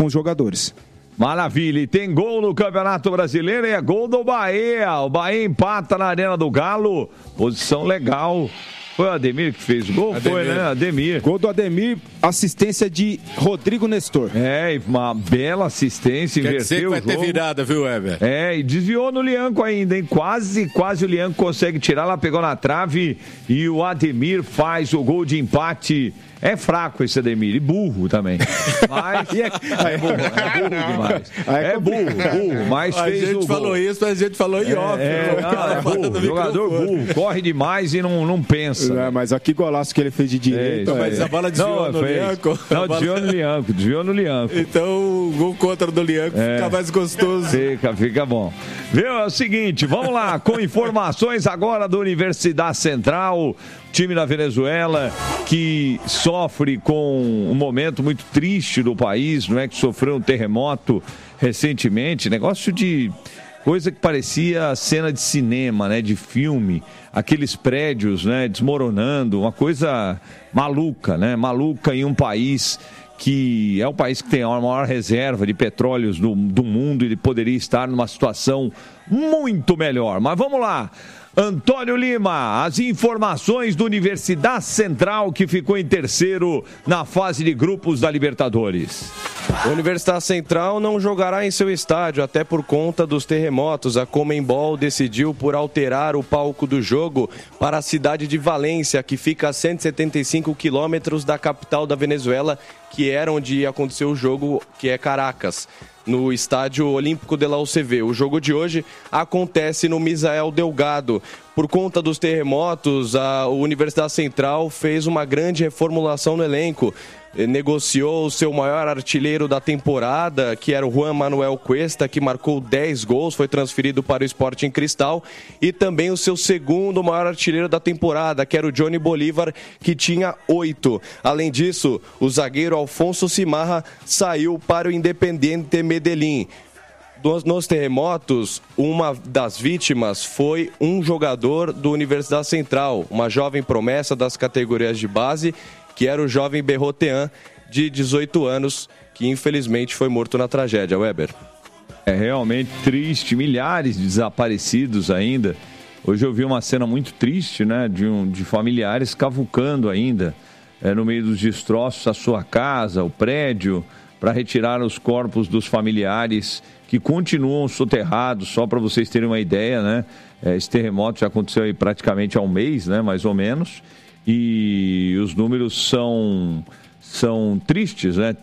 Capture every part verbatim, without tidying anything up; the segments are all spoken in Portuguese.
com os jogadores. Maravilha, e tem gol no Campeonato Brasileiro e é gol do Bahia. O Bahia empata na Arena do Galo, posição legal. Foi o Ademir que fez o gol? Ademir. Foi, né? Ademir. Gol do Ademir, assistência de Rodrigo Nestor. É, uma bela assistência, Quer inverteu dizer que vai o jogo. ter virada, viu, Weber? É, e desviou no Lianco ainda, hein? Quase, quase o Lianco consegue tirar, lá pegou na trave e o Ademir faz o gol de empate. É fraco esse Ademir, e burro também. Mas é, é burro, é burro demais. É burro, burro, mas a fez o gol. A gente falou isso, mas a gente falou em off. É, é, é burro, jogador burro, corre demais e não, não pensa. É, mas aqui golaço que ele fez de direita. É, mas a bola desviou não, no fez. Lianco. Não, desviou no Lianco, desviou no Lianco. Então o gol contra do Lianco é, fica mais gostoso. Fica, fica bom. Viu, é o seguinte, vamos lá, com informações agora da Universidade Central, time da Venezuela que sofre com um momento muito triste do país, não é, que sofreu um terremoto recentemente, negócio de coisa que parecia cena de cinema, né, de filme, aqueles prédios, né, desmoronando, uma coisa maluca, né, maluca em um país que é o país que tem a maior reserva de petróleos do, do mundo e ele poderia estar numa situação muito melhor. Mas vamos lá. Antônio Lima, as informações do Universidade Central, que ficou em terceiro na fase de grupos da Libertadores. A Universidade Central não jogará em seu estádio, até por conta dos terremotos. A Conmebol decidiu por alterar o palco do jogo para a cidade de Valência, que fica a cento e setenta e cinco quilômetros da capital da Venezuela, que era onde ia acontecer o jogo, que é Caracas, no Estádio Olímpico de la U C V. O jogo de hoje acontece no Misael Delgado. Por conta dos terremotos, a Universidade Central fez uma grande reformulação no elenco. Negociou o seu maior artilheiro da temporada, que era o Juan Manuel Cuesta, que marcou dez gols, foi transferido para o Sporting Cristal, e também o seu segundo maior artilheiro da temporada, que era o Johnny Bolívar, que tinha oito. Além disso, o zagueiro Alfonso Simarra saiu para o Independiente Medellín. Nos terremotos, uma das vítimas foi um jogador do Universidade Central, uma jovem promessa das categorias de base, que era o jovem Berrotean, de dezoito anos, que infelizmente foi morto na tragédia. Weber. É realmente triste, milhares de desaparecidos ainda. Hoje eu vi uma cena muito triste, né, de, um, de familiares cavucando ainda, é, no meio dos destroços, a sua casa, o prédio, para retirar os corpos dos familiares que continuam soterrados. Só para vocês terem uma ideia, né, esse terremoto já aconteceu aí praticamente há um mês, né, mais ou menos, e os números são, são tristes, né?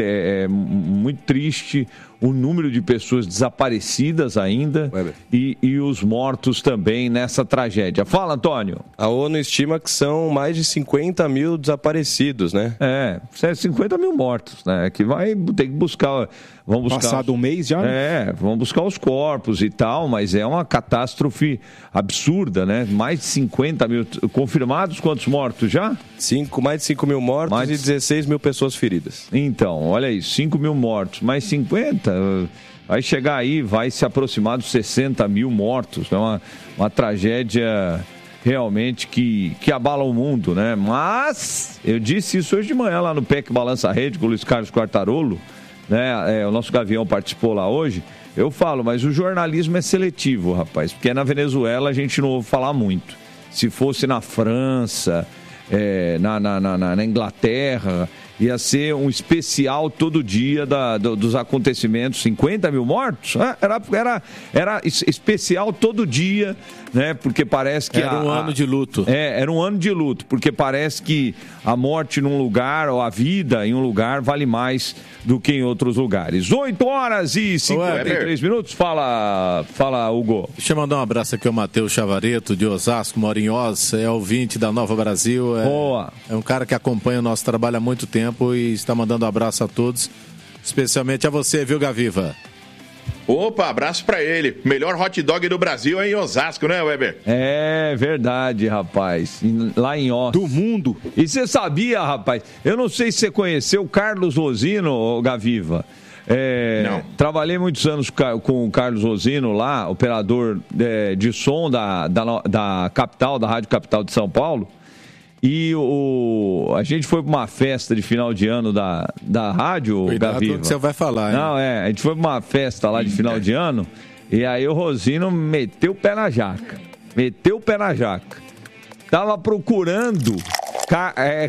É muito triste o número de pessoas desaparecidas ainda e, e os mortos também nessa tragédia. Fala, Antônio. A ONU estima que são mais de cinquenta mil desaparecidos, né? É, cinquenta mil mortos, né? Que vai ter que buscar... Vão buscar Passado um mês já? É, vão buscar os corpos e tal, mas é uma catástrofe absurda, né? Mais de cinquenta mil confirmados, quantos mortos já? Cinco, mais de cinco mil mortos mais... e dezesseis mil pessoas feridas. Então, olha aí, cinco mil mortos, mais cinquenta, vai chegar aí, vai se aproximar dos sessenta mil mortos. É uma, uma tragédia realmente que, que abala o mundo, né? Mas, eu disse isso hoje de manhã lá no P E C Balança Rede com o Luiz Carlos Quartarolo, né? É, o nosso Gavião participou lá hoje. Eu falo, mas o jornalismo é seletivo, rapaz, porque na Venezuela a gente não ouve falar muito. Se fosse na França, é, na, na, na, na Inglaterra, ia ser um especial todo dia da, do, dos acontecimentos. Cinquenta mil mortos? Era, era, era especial todo dia, né? Porque parece que... Era um a, ano de luto. É, era um ano de luto, porque parece que a morte num lugar, ou a vida em um lugar, vale mais do que em outros lugares. oito horas e cinquenta e três minutos. Fala, fala, Hugo. Deixa eu mandar um abraço aqui ao Matheus Chavareto, de Osasco, mora em Oz, é ouvinte da Nova Brasil. É, Boa. É um cara que acompanha o nosso trabalho há muito tempo e está mandando um abraço a todos, especialmente a você, viu, Gaviva? Opa, abraço pra ele. Melhor hot dog do Brasil é em Osasco, né, Weber? É verdade, rapaz. Lá em Oz. Do mundo. E você sabia, rapaz? Eu não sei se você conheceu o Carlos Rosino, Gaviva. É, não. Trabalhei muitos anos com o Carlos Rosino lá, operador é, de som da, da, da capital, da Rádio Capital de São Paulo. E o, a gente foi para uma festa de final de ano da, da rádio, Cuidado Gaviva. com o que você vai falar, hein? Não, é, a gente foi para uma festa lá de final de ano, e aí o Rosino meteu o pé na jaca. Meteu o pé na jaca. Tava procurando... Ca... É...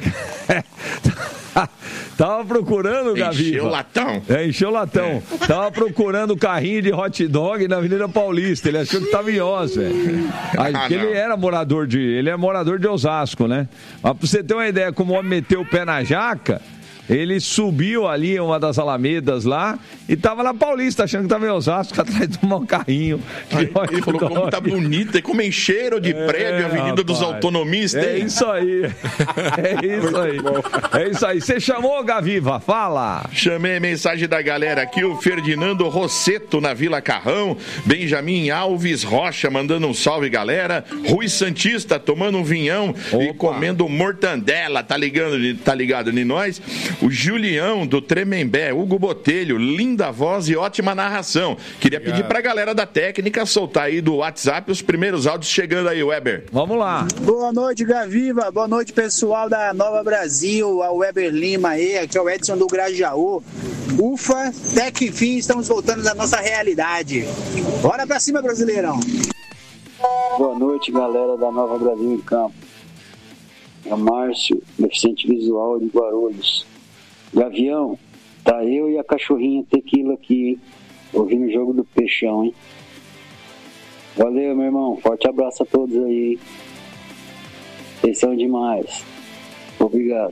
Tava procurando, Gaviva. Encheu o latão. É, encheu o latão. É. Tava procurando o carrinho de hot dog na Avenida Paulista. Ele achou que tava em Oz, velho. Ah, ele era morador de... Ele é morador de Osasco, né? Mas pra você ter uma ideia, como o homem meteu o pé na jaca... Ele subiu ali em uma das alamedas lá e tava na Paulista, achando que tava em Osasco, atrás de um carrinho. Aí, ele falou como tá bonita, e como encheram de prédio, é, Avenida rapaz. dos Autonomistas. É isso aí. É isso aí. É isso aí. Você chamou, Gaviva? Fala. Chamei a mensagem da galera aqui, o Ferdinando Rosseto na Vila Carrão, Benjamin Alves Rocha mandando um salve, galera. Rui Santista tomando um vinhão Opa. e comendo mortandela, tá ligado, tá ligado em nós? O Julião do Tremembé, Hugo Botelho, linda voz e ótima narração. Queria Obrigado. pedir pra galera da técnica soltar aí do WhatsApp os primeiros áudios chegando aí, Weber. Vamos lá. Boa noite, Gaviva. Boa noite, pessoal da Nova Brasil, a Weber Lima aí, aqui é o Edson do Grajaú. Ufa, até que enfim estamos voltando à nossa realidade. Bora pra cima, Brasileirão. Boa noite, galera da Nova Brasil em Campo. É o Márcio, deficiente visual de Guarulhos. Gavião, tá eu e a cachorrinha Tequila aqui, ouvindo o jogo do Peixão, hein? Valeu, meu irmão. Forte abraço a todos aí. Vocês são demais. Obrigado.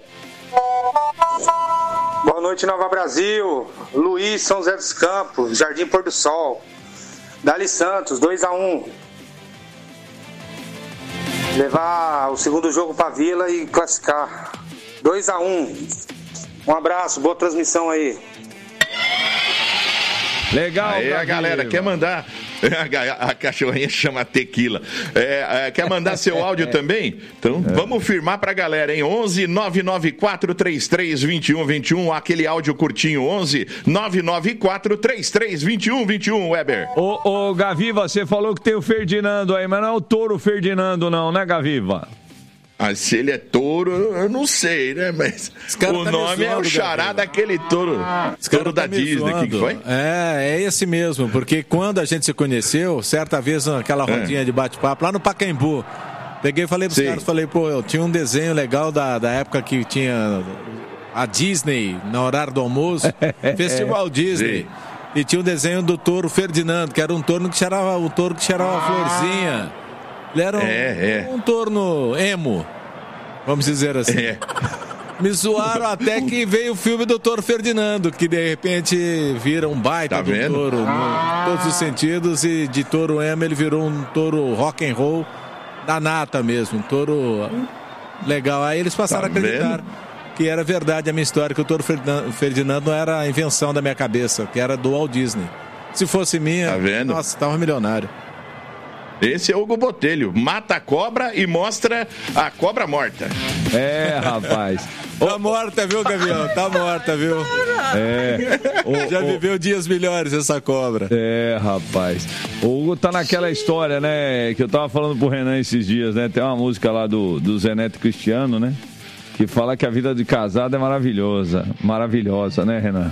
Boa noite, Nova Brasil. Luiz, São José dos Campos, Jardim Pôr do Sol. Dali Santos, dois a um. Levar o segundo jogo pra Vila e classificar. dois a um. Um abraço, boa transmissão aí. Legal, aí a galera quer mandar. A, a cachorrinha chama Tequila. É, é, quer mandar seu áudio também? Então é. vamos firmar pra galera, hein? onze nove nove quatro três três dois um dois um. Aquele áudio curtinho. onze nove nove quatro três três dois um dois um, Weber. Ô, ô, Gaviva, você falou que tem o Ferdinando aí, mas não é o Touro Ferdinando, não, né, Gaviva? Ah, se ele é touro, eu não sei, né? Mas o tá nome zoando, é o xará Gabriel. daquele touro, touro da tá Disney. O que, que foi? É, é esse mesmo, porque quando a gente se conheceu, certa vez naquela rodinha é. de bate-papo, lá no Pacaembu, peguei e falei pros Sim. caras, falei, pô, eu tinha um desenho legal da, da época que tinha a Disney, no horário do almoço, Festival Disney. Sim. E tinha um desenho do touro Ferdinando, que era um touro que cheirava, um touro que cheirava ah. florzinha. Ele era um, é, é. um torno emo, vamos dizer assim. É. Me zoaram até que veio o filme do Touro Ferdinando, que de repente vira um baita tá do vendo? touro, ah. em todos os sentidos, e de touro emo ele virou um touro rock and roll da nata mesmo, um touro legal. Aí eles passaram tá a acreditar vendo? que era verdade a minha história, que o Touro Ferdinando não era a invenção da minha cabeça, que era do Walt Disney. Se fosse minha, tá vendo? Nossa, tava milionário. Esse é o Hugo Botelho, mata a cobra e mostra a cobra morta. É, rapaz. Tá morta, viu, Gavião? Tá morta, viu? É. O, Já o... viveu dias melhores essa cobra. É, rapaz. O Hugo tá naquela história, né, que eu tava falando pro Renan esses dias, né? Tem uma música lá do, do Zé Neto Cristiano, né? Que fala que a vida de casado é maravilhosa. Maravilhosa, né, Renan?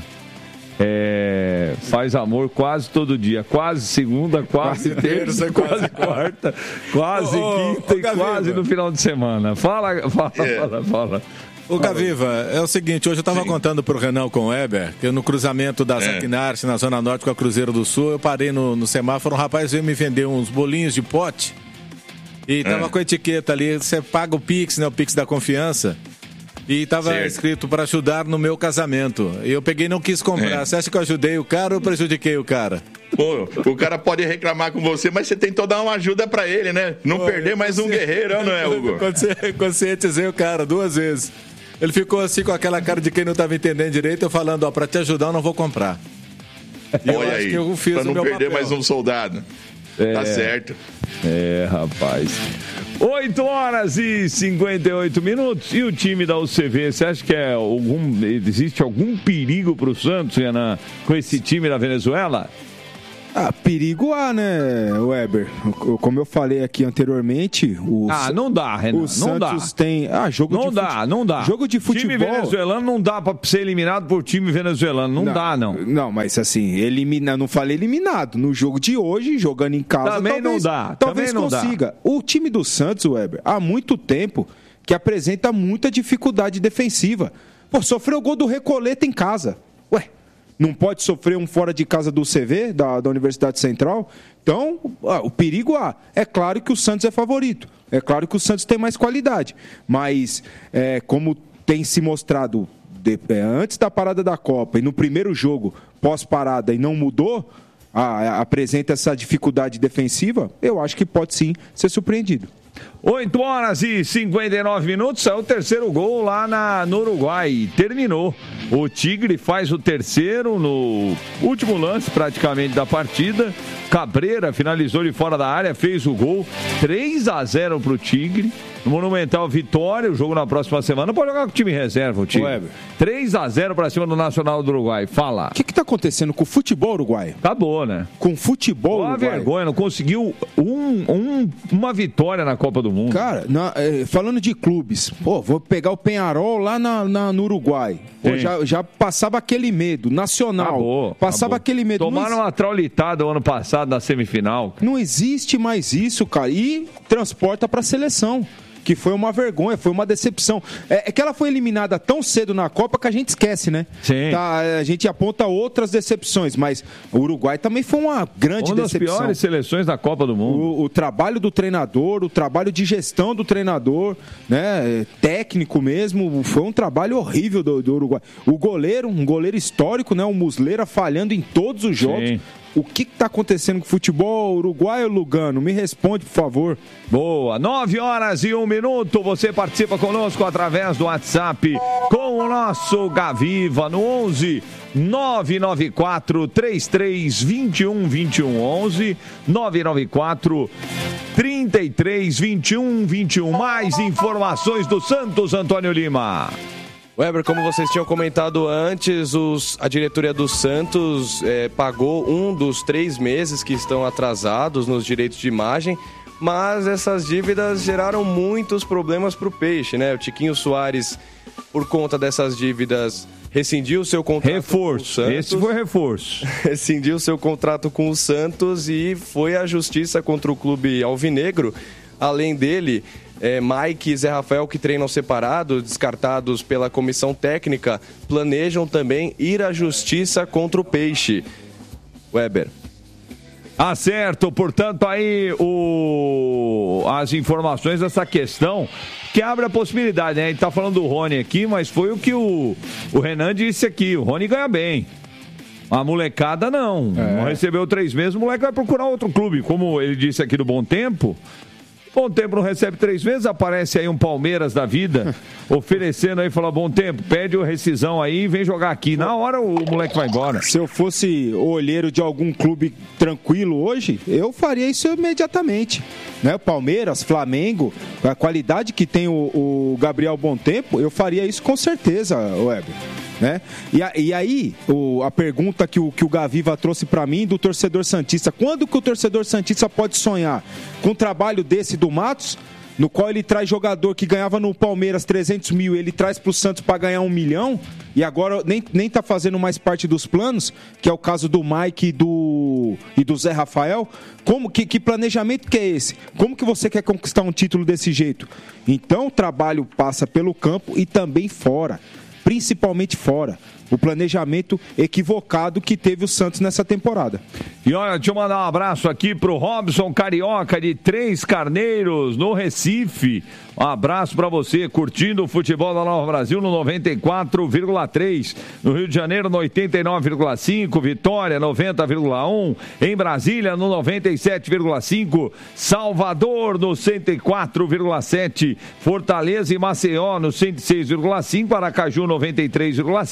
É, faz amor quase todo dia, quase segunda, quase, quase terça, quase quarta, quase oh, quinta oh, e quase no final de semana. Fala, fala, é. fala, fala. Ô Gaviva, é o seguinte, hoje eu tava Sim. contando pro Renan com o Weber, que no cruzamento da Zaquinarte, é. na Zona Norte com a Cruzeiro do Sul, eu parei no, no semáforo, um rapaz veio me vender uns bolinhos de pote e tava é. com a etiqueta ali, você paga o Pix, né, o Pix da confiança. E tava certo. escrito para ajudar no meu casamento. E eu peguei e não quis comprar. É. Você acha que eu ajudei o cara ou prejudiquei o cara? Pô, o cara pode reclamar com você, mas você tentou dar uma ajuda pra ele, né? Não Pô, perder mais um guerreiro, não é, Hugo? Conscientizei o cara duas vezes. Ele ficou assim com aquela cara de quem não tava entendendo direito, eu falando, ó, pra te ajudar eu não vou comprar. E eu Olha acho aí, que eu fiz pra não perder papel. mais um soldado. É, tá certo. É, rapaz. oito horas e cinquenta e oito minutos. E o time da U C V, você acha que é algum, existe algum perigo pro Santos, Renan, com esse time da Venezuela? Ah, perigo há, né, Weber? Como eu falei aqui anteriormente, o Ah, não dá, Renan, o não Santos dá. tem, ah, jogo não de dá, fute... não dá. Jogo de futebol. Time venezuelano não dá pra ser eliminado por time venezuelano, não, não dá, não. Não, mas assim, elimina, não falei eliminado. No jogo de hoje, jogando em casa, também talvez, não dá. Talvez também não consiga. Dá. O time do Santos, Weber, há muito tempo que apresenta muita dificuldade defensiva. Pô, sofreu o gol do Recoleta em casa. Ué, não pode sofrer um fora de casa do C V, da, da Universidade Central? Então, ah, o perigo há. É claro que o Santos é favorito. É claro que o Santos tem mais qualidade. Mas, é, como tem se mostrado de, é, antes da parada da Copa e no primeiro jogo pós-parada e não mudou, a, a, apresenta essa dificuldade defensiva, eu acho que pode sim ser surpreendido. oito horas e cinquenta e nove minutos, é o terceiro gol lá na, no Uruguai. Terminou. O Tigre faz o terceiro no último lance praticamente da partida. Cabreira finalizou de fora da área, fez o gol. três a zero pro Tigre. No Monumental, vitória. O jogo na próxima semana pode jogar com o time reserva, o Tigre. Weber. três a zero pra cima do Nacional do Uruguai. Fala. O que que tá acontecendo com o futebol uruguaio? Acabou, né? Com o futebol Uma uruguaio? vergonha, não conseguiu um, um, uma vitória na Copa do Mundo. Cara, na, é, falando de clubes, pô, vou pegar o Peñarol lá na, na, no Uruguai. Pô, já, já passava aquele medo. Nacional. Acabou, passava acabou. aquele medo. Tomaram uma traulitada o ano passado na semifinal. Não existe mais isso, cara. E transporta pra seleção. Que foi uma vergonha, foi uma decepção. É, é que ela foi eliminada tão cedo na Copa que a gente esquece, né? Sim. Tá, a gente aponta outras decepções, mas o Uruguai também foi uma grande uma das decepção. piores seleções da Copa do Mundo. O, o trabalho do treinador, o trabalho de gestão do treinador, né? Técnico mesmo, foi um trabalho horrível do, do Uruguai. O goleiro, um goleiro histórico, né? O Muslera falhando em todos os jogos. Sim. O que está acontecendo com o futebol uruguaio, Lugano? Me responde, por favor. Boa, nove horas e um minuto. Você participa conosco através do WhatsApp com o nosso Gaviva no onze nove nove quatro três três dois um dois um onze nove nove quatro três três dois um dois um. Mais informações do Santos, Antônio Lima. Weber, como vocês tinham comentado antes, os, a diretoria do Santos é, pagou um dos três meses que estão atrasados nos direitos de imagem, mas essas dívidas geraram muitos problemas para o Peixe, né? O Tiquinho Soares, por conta dessas dívidas, rescindiu seu contrato reforço, com o Santos. Esse foi reforço. Rescindiu seu contrato com o Santos e foi à justiça contra o clube alvinegro. Além dele, é, Mike e Zé Rafael, que treinam separados, descartados pela comissão técnica, planejam também ir à justiça contra o Peixe. Weber. Ah, certo. Portanto, aí o... as informações dessa questão que abre a possibilidade, né? A gente tá falando do Rony aqui, mas foi o que o, o Renan disse aqui. O Rony ganha bem. A molecada não. É. Não recebeu três meses, o moleque vai procurar outro clube. Como ele disse aqui do Bom Tempo... Bom Tempo não recebe três vezes, aparece aí um Palmeiras da vida, oferecendo aí, fala, Bom Tempo, pede a rescisão aí e vem jogar aqui. Na hora o moleque vai embora. Se eu fosse olheiro de algum clube tranquilo hoje, eu faria isso imediatamente. Né? Palmeiras, Flamengo, a qualidade que tem o, o Gabriel Bom Tempo, eu faria isso com certeza, Weber. Né? E, a, e aí, o, a pergunta que o, que o Gaviva trouxe para mim do torcedor santista, quando que o torcedor santista pode sonhar com um trabalho desse do Matos, no qual ele traz jogador que ganhava no Palmeiras trezentos mil, ele traz para o Santos para ganhar um milhão, e agora nem, nem tá fazendo mais parte dos planos, que é o caso do Mike e do, e do Zé Rafael. Como, que, que planejamento que é esse? Como que você quer conquistar um título desse jeito? Então o trabalho passa pelo campo e também fora. Principalmente fora. O planejamento equivocado que teve o Santos nessa temporada. E olha, deixa eu mandar um abraço aqui pro Robson Carioca de Três Carneiros, no Recife. Um abraço para você, curtindo o futebol da Nova Brasil no noventa e quatro vírgula três, no Rio de Janeiro no oitenta e nove vírgula cinco, Vitória noventa vírgula um, em Brasília no noventa e sete vírgula cinco, Salvador no cento e quatro vírgula sete, Fortaleza e Maceió no cento e seis vírgula cinco, Aracaju noventa e três vírgula cinco,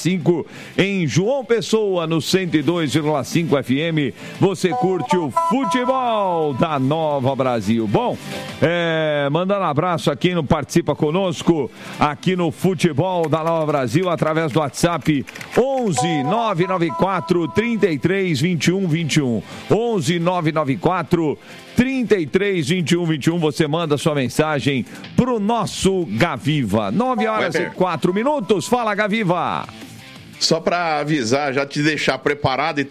em João Pessoa, no cento e dois vírgula cinco F M. Você curte o futebol da Nova Brasil. Bom, é, mandando um abraço a quem não participa conosco aqui no Futebol da Nova Brasil através do WhatsApp onze nove nove quatro, trinta e três, vinte e um, vinte e um. onze nove nove quatro, trinta e três, vinte e um, vinte e um. Você manda sua mensagem pro nosso Gaviva. nove horas e quatro minutos. Fala, Gaviva. Só para avisar, já te deixar preparado e